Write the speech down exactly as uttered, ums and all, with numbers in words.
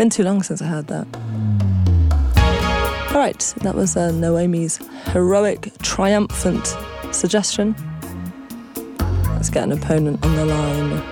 Been too long since I heard that. All right, that was uh, Noemi's heroic, triumphant suggestion. Let's get an opponent on the line.